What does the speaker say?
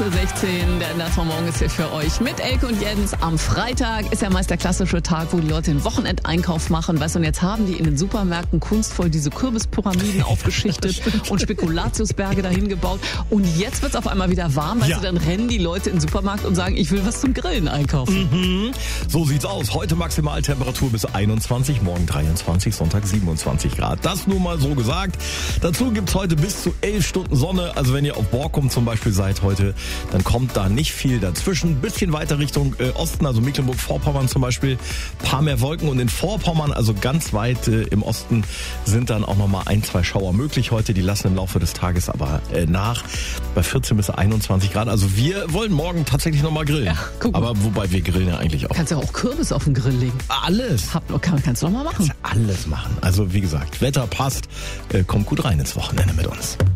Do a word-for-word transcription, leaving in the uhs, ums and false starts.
Uhr sechzehn, der Ender vom Morgen ist hier für euch mit Elke und Jens. Am Freitag ist ja meist der klassische Tag, wo die Leute den Wochenendeinkauf machen. Weißt du, und jetzt haben die in den Supermärkten kunstvoll diese Kürbispyramiden aufgeschichtet und Spekulatiusberge dahin gebaut. Und jetzt wird es auf einmal wieder warm, weißt Ja. du, dann rennen die Leute in den Supermarkt und sagen, ich will was zum Grillen einkaufen. Mhm. So sieht's aus. Heute Maximaltemperatur bis einundzwanzig, morgen dreiundzwanzig, Sonntag siebenundzwanzig Grad. Das nur mal so gesagt. Dazu gibt's heute bis zu elf Stunden Sonne. Also wenn ihr auf Borkum zum Beispiel seid heute, dann kommt da nicht viel dazwischen. Bisschen weiter Richtung äh, Osten, also Mecklenburg-Vorpommern zum Beispiel, paar mehr Wolken. Und in Vorpommern, also ganz weit äh, im Osten, sind dann auch nochmal ein, zwei Schauer möglich heute. Die lassen im Laufe des Tages aber äh, nach bei vierzehn bis einundzwanzig Grad. Also wir wollen morgen tatsächlich nochmal grillen. Ja, guck mal. Aber wobei wir grillen ja eigentlich auch. Kannst ja auch Kürbis auf den Grill legen. Alles. Hab, kann, kannst du doch mal machen. Alles machen. Also wie gesagt, Wetter passt, äh, kommt gut rein ins Wochenende mit uns.